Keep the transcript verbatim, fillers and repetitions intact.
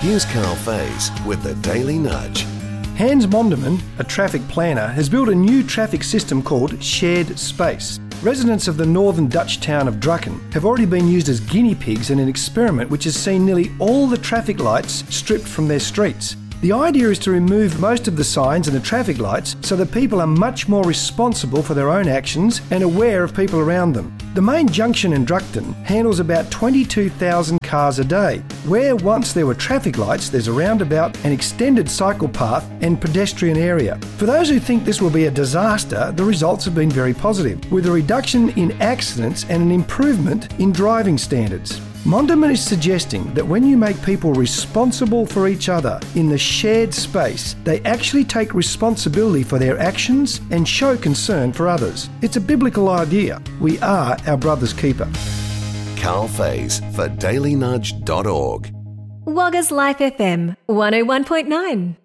Here's Carl Faze with the Daily Nudge. Hans Monderman, a traffic planner, has built a new traffic system called Shared Space. Residents of the northern Dutch town of Drucken have already been used as guinea pigs in an experiment which has seen nearly all the traffic lights stripped from their streets. The idea is to remove most of the signs and the traffic lights so that people are much more responsible for their own actions and aware of people around them. The main junction in Drucken handles about twenty-two thousand cars a day. Where once there were traffic lights, there's a roundabout, an extended cycle path and pedestrian area. For those who think this will be a disaster, the results have been very positive, with a reduction in accidents and an improvement in driving standards. Monderman is suggesting that when you make people responsible for each other in the shared space, they actually take responsibility for their actions and show concern for others. It's a biblical idea. We are our brother's keeper. Carl Faze for daily nudge dot org. Wagga's Life F M one oh one point nine.